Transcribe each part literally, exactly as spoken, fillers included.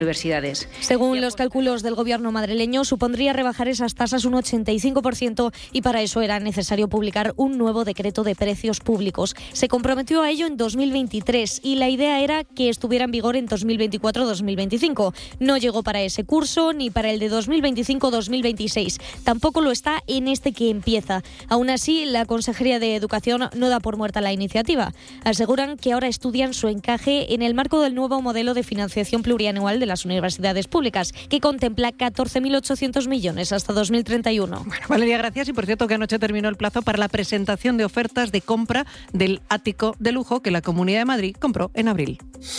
universidades. Según los cálculos del gobierno madrileño, supondría rebajar esas tasas un ochenta y cinco por ciento y para eso era necesario publicar un nuevo decreto de precios públicos. Se comprometió a ello en dos mil veintitrés y la idea era que estuviera en vigor en dos mil veinticuatro dos mil veinticinco. No llegó para ese curso ni para el de dos mil veinticinco dos mil veintiséis. Tampoco lo está en este que empieza. Aún así, la Consejería de Educación no da por muerta la iniciativa. Aseguran que ahora estudian su encaje en el marco del nuevo modelo de financiación plurianual de las universidades públicas, que contempla catorce mil ochocientos millones hasta dos mil treinta y uno. Bueno, Valeria, gracias. Y por cierto que anoche terminó el plazo para la presentación de ofertas de compra del ático de lujo que la Comunidad de Madrid compró en abril.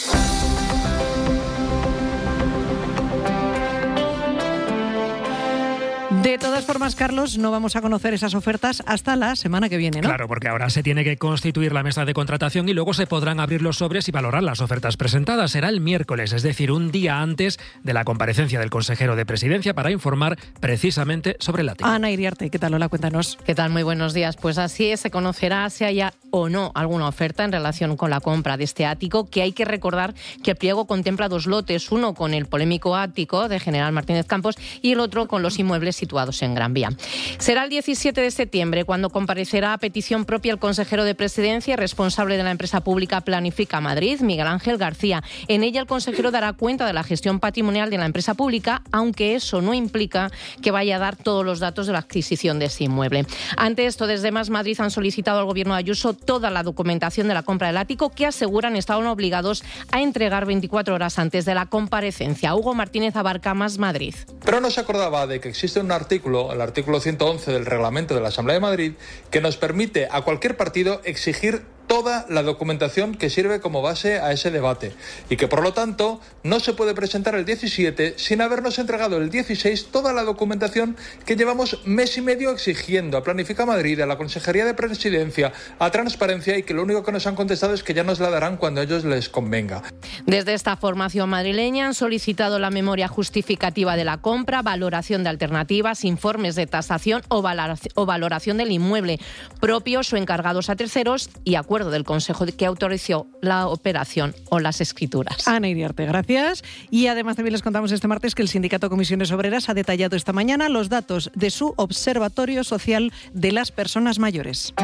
De todas formas, Carlos, no vamos a conocer esas ofertas hasta la semana que viene, ¿no? Claro, porque ahora se tiene que constituir la mesa de contratación y luego se podrán abrir los sobres y valorar las ofertas presentadas. Será el miércoles, es decir, un día antes de la comparecencia del consejero de Presidencia para informar precisamente sobre el ático. Ana Iriarte, ¿qué tal? Hola, cuéntanos. ¿Qué tal? Muy buenos días. Pues así es, se conocerá si haya o no alguna oferta en relación con la compra de este ático, que hay que recordar que el pliego contempla dos lotes, uno con el polémico ático de General Martínez Campos y el otro con los inmuebles situados en Gran Vía. Será el diecisiete de septiembre cuando comparecerá a petición propia el consejero de Presidencia y responsable de la empresa pública Planifica Madrid, Miguel Ángel García. En ella el consejero dará cuenta de la gestión patrimonial de la empresa pública, aunque eso no implica que vaya a dar todos los datos de la adquisición de ese inmueble. Ante esto, desde Más Madrid han solicitado al gobierno de Ayuso toda la documentación de la compra del ático que aseguran estaban obligados a entregar veinticuatro horas antes de la comparecencia. Hugo Martínez Abarca, Más Madrid. Pero no se acordaba de que existe un artículo, el artículo ciento once del reglamento de la Asamblea de Madrid, que nos permite a cualquier partido exigir toda la documentación que sirve como base a ese debate y que por lo tanto no se puede presentar el diecisiete sin habernos entregado el dieciséis toda la documentación que llevamos mes y medio exigiendo a Planifica Madrid, a la Consejería de Presidencia, a Transparencia, y que lo único que nos han contestado es que ya nos la darán cuando a ellos les convenga. Desde esta formación madrileña han solicitado la memoria justificativa de la compra, valoración de alternativas, informes de tasación o valoración del inmueble propios o encargados a terceros y acuerdo del Consejo que autorizó la operación o las escrituras. Ana Iriarte, gracias. Y además también les contamos este martes que el Sindicato Comisiones Obreras ha detallado esta mañana los datos de su Observatorio Social de las Personas Mayores.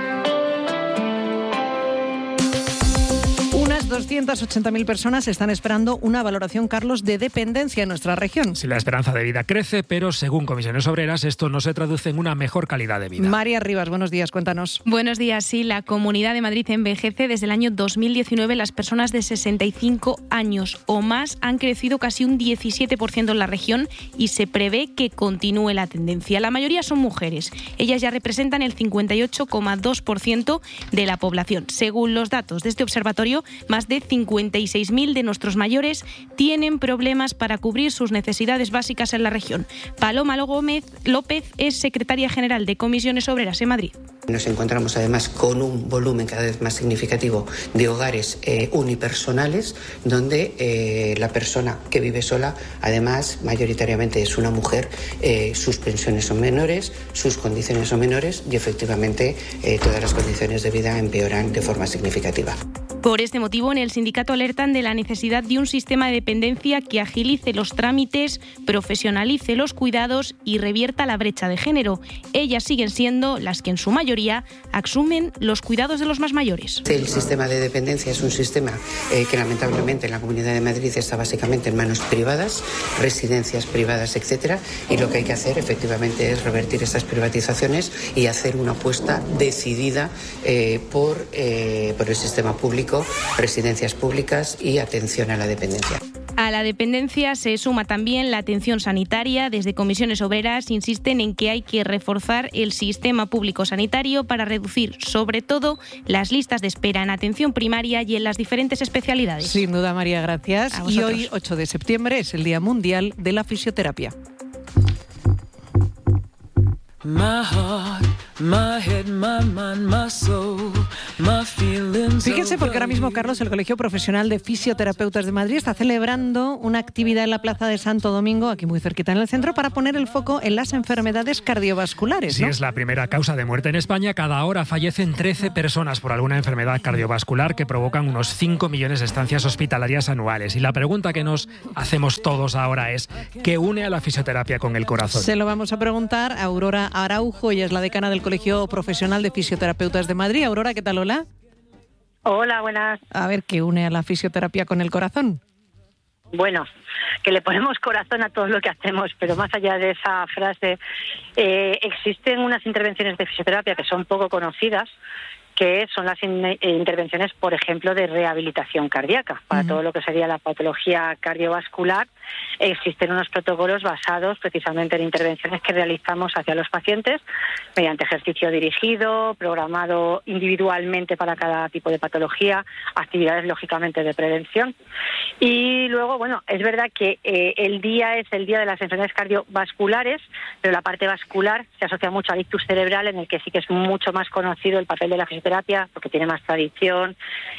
doscientas ochenta mil personas están esperando una valoración, Carlos, de dependencia en nuestra región. Sí, la esperanza de vida crece, pero según Comisiones Obreras esto no se traduce en una mejor calidad de vida. María Rivas, buenos días, cuéntanos. Buenos días, sí, la Comunidad de Madrid envejece. Desde el año dos mil diecinueve las personas de sesenta y cinco años o más han crecido casi un diecisiete por ciento en la región y se prevé que continúe la tendencia. La mayoría son mujeres. Ellas ya representan el cincuenta y ocho coma dos por ciento de la población. Según los datos de este observatorio, más de cincuenta y seis mil de nuestros mayores tienen problemas para cubrir sus necesidades básicas en la región. Paloma Gómez López es secretaria general de Comisiones Obreras en Madrid. Nos encontramos además con un volumen cada vez más significativo de hogares eh, unipersonales donde eh, la persona que vive sola además mayoritariamente es una mujer, eh, sus pensiones son menores, sus condiciones son menores y efectivamente eh, todas las condiciones de vida empeoran de forma significativa. Por este motivo, en el sindicato alertan de la necesidad de un sistema de dependencia que agilice los trámites, profesionalice los cuidados y revierta la brecha de género. Ellas siguen siendo las que en su mayoría asumen los cuidados de los más mayores. El sistema de dependencia es un sistema eh, que lamentablemente en la Comunidad de Madrid está básicamente en manos privadas, residencias privadas, etcétera, y lo que hay que hacer efectivamente es revertir estas privatizaciones y hacer una apuesta decidida eh, por, eh, por el sistema público, residencias públicas y atención a la dependencia. A la dependencia se suma también la atención sanitaria. Desde Comisiones Obreras insisten en que hay que reforzar el sistema público sanitario para reducir, sobre todo, las listas de espera en atención primaria y en las diferentes especialidades. Sin duda, María, gracias. Y hoy, ocho de septiembre, es el Día Mundial de la Fisioterapia. My heart Fíjense, porque ahora mismo, Carlos, el Colegio Profesional de Fisioterapeutas de Madrid está celebrando una actividad en la Plaza de Santo Domingo, aquí muy cerquita en el centro, para poner el foco en las enfermedades cardiovasculares, ¿no? Sí, es la primera causa de muerte en España. Cada hora fallecen trece personas por alguna enfermedad cardiovascular que provocan unos cinco millones de estancias hospitalarias anuales. Y la pregunta que nos hacemos todos ahora es, ¿qué une a la fisioterapia con el corazón? Se lo vamos a preguntar a Aurora Araujo, ella es la decana del Colegio Profesional de Fisioterapeutas de Madrid. Aurora, ¿qué tal? Hola. Hola, buenas. A ver, ¿qué une a la fisioterapia con el corazón? Bueno, que le ponemos corazón a todo lo que hacemos, pero más allá de esa frase, eh, existen unas intervenciones de fisioterapia que son poco conocidas, que son las in- intervenciones, por ejemplo, de rehabilitación cardíaca. Para uh-huh. todo lo que sería la patología cardiovascular, existen unos protocolos basados precisamente en intervenciones que realizamos hacia los pacientes mediante ejercicio dirigido, programado individualmente para cada tipo de patología, actividades lógicamente de prevención. Y luego, bueno, es verdad que eh, el día es el día de las enfermedades cardiovasculares, pero la parte vascular se asocia mucho al ictus cerebral, en el que sí que es mucho más conocido el papel de la fisioterapia, porque tiene más tradición.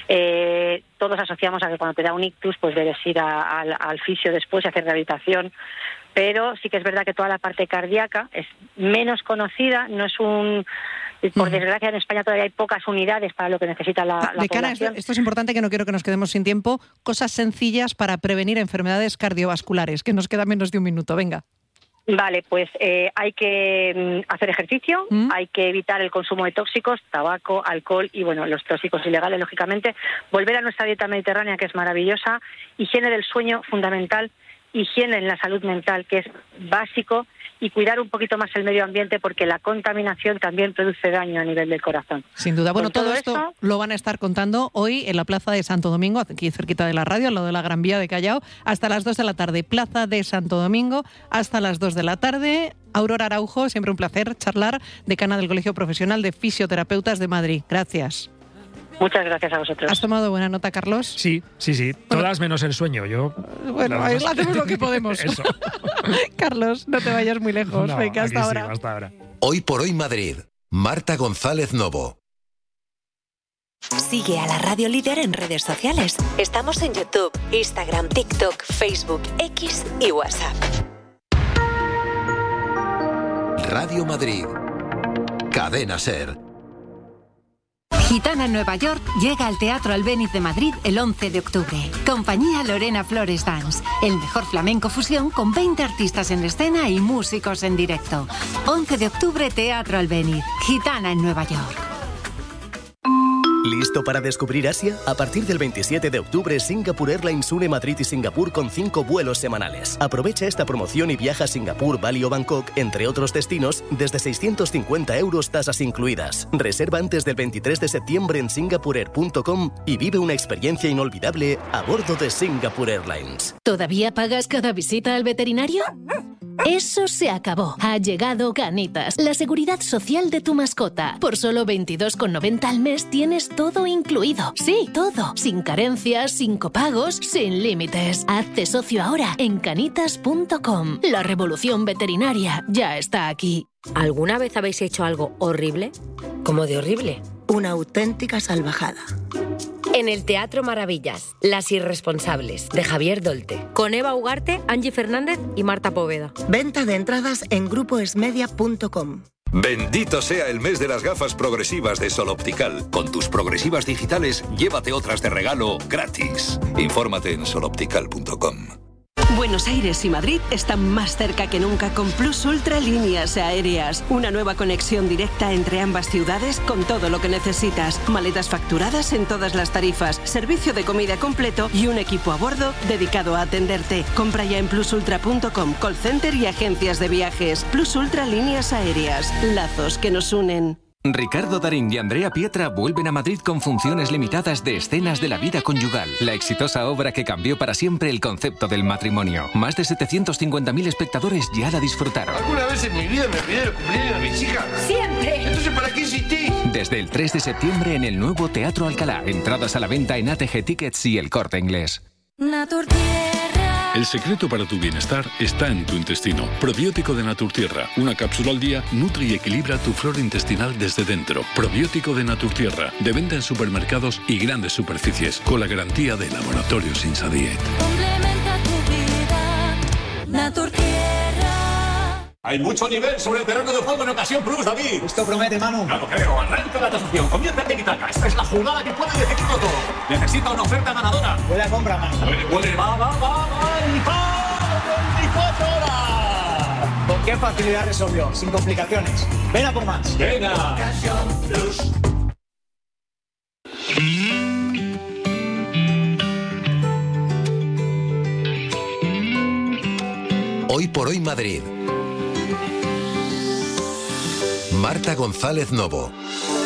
Eh, todos asociamos a que cuando te da un ictus, pues debes ir a, a, al fisio después y hacer rehabilitación. Pero sí que es verdad que toda la parte cardíaca es menos conocida, no es un... Por desgracia, en España todavía hay pocas unidades para lo que necesita la, la de cara, población. Esto, esto es importante, que no quiero que nos quedemos sin tiempo. Cosas sencillas para prevenir enfermedades cardiovasculares, que nos queda menos de un minuto. Venga. Vale, pues eh, hay que mm, hacer ejercicio, ¿Mm? hay que evitar el consumo de tóxicos, tabaco, alcohol y, bueno, los tóxicos ilegales, lógicamente. Volver a nuestra dieta mediterránea, que es maravillosa. Higiene del sueño, fundamental. Higiene en la salud mental, que es básico. Y cuidar un poquito más el medio ambiente, porque la contaminación también produce daño a nivel del corazón. Sin duda. Bueno, todo, todo esto, esto lo van a estar contando hoy en la Plaza de Santo Domingo, aquí cerquita de la radio, al lado de la Gran Vía de Callao, hasta las dos de la tarde. Plaza de Santo Domingo, hasta las dos de la tarde. Aurora Araujo, siempre un placer charlar, decana del Colegio Profesional de Fisioterapeutas de Madrid. Gracias. Muchas gracias a vosotros. ¿Has tomado buena nota, Carlos? Sí, sí, sí. Bueno, todas menos el sueño. Yo. Bueno, ahí hacemos lo que podemos. Eso. Carlos, no te vayas muy lejos. No, Venga, hasta ahora. Sí, hasta ahora. Hoy por hoy Madrid. Marta González Novo. Sigue a la Radio Líder en redes sociales. Estamos en YouTube, Instagram, TikTok, Facebook, X y WhatsApp. Radio Madrid. Cadena SER. Gitana en Nueva York llega al Teatro Albéniz de Madrid el once de octubre. Compañía Lorena Flores Dance. El mejor flamenco fusión con veinte artistas en escena y músicos en directo. once de octubre, Teatro Albéniz. Gitana en Nueva York. ¿Listo para descubrir Asia? A partir del veintisiete de octubre, Singapore Airlines une Madrid y Singapur con cinco vuelos semanales. Aprovecha esta promoción y viaja a Singapur, Bali o Bangkok, entre otros destinos, desde seiscientos cincuenta euros, tasas incluidas. Reserva antes del veintitrés de septiembre en singapore air punto com y vive una experiencia inolvidable a bordo de Singapore Airlines. ¿Todavía pagas cada visita al veterinario? Eso se acabó. Ha llegado Canitas, la seguridad social de tu mascota. Por solo veintidós con noventa al mes tienes todo incluido. Sí, todo. Sin carencias, sin copagos, sin límites. Hazte socio ahora en canitas punto com. La revolución veterinaria ya está aquí. ¿Alguna vez habéis hecho algo horrible? ¿Cómo de horrible? Una auténtica salvajada. En el Teatro Maravillas, Las Irresponsables, de Javier Dolte, con Eva Ugarte, Angie Fernández y Marta Poveda. Venta de entradas en grupo esmedia punto com. Bendito sea el mes de las gafas progresivas de Sol Optical. Con tus progresivas digitales, llévate otras de regalo gratis. Infórmate en sol optical punto com. Buenos Aires y Madrid están más cerca que nunca con Plus Ultra Líneas Aéreas. Una nueva conexión directa entre ambas ciudades con todo lo que necesitas. Maletas facturadas en todas las tarifas, servicio de comida completo y un equipo a bordo dedicado a atenderte. Compra ya en plus ultra punto com, call center y agencias de viajes. Plus Ultra Líneas Aéreas. Lazos que nos unen. Ricardo Darín y Andrea Pietra vuelven a Madrid con funciones limitadas de Escenas de la Vida Conyugal, la exitosa obra que cambió para siempre el concepto del matrimonio. Más de setecientos cincuenta mil espectadores ya la disfrutaron. ¿Alguna vez en mi vida me olvidé el cumpleaños de mis hijas? ¡Siempre! Entonces, ¿para qué insistís? Desde el tres de septiembre en el nuevo Teatro Alcalá. Entradas a la venta en A T G Tickets y El Corte Inglés. Natur Tierra. El secreto para tu bienestar está en tu intestino. Probiótico de Naturtierra. Una cápsula al día nutre y equilibra tu flora intestinal desde dentro. Probiótico de Naturtierra. De venta en supermercados y grandes superficies. Con la garantía de Laboratorios Insadiet. Complementa tu vida, Naturtierra. Hay mucho nivel sobre el terreno de juego en ocasión Plus, David. Esto promete, Manu. No lo creo. Arranca la tasación. Comienza el Tiki-Taka. Esta es la jugada que puede decidirlo todo. Necesita una oferta ganadora. Buena compra, Manu. Puede, puede, va, va, va, va. Y va. veinticuatro horas. ¿Con qué facilidad resolvió? Sin complicaciones. Ven a por más. Venga. Ocasión Plus. Hoy por hoy Madrid. Marta González Novo.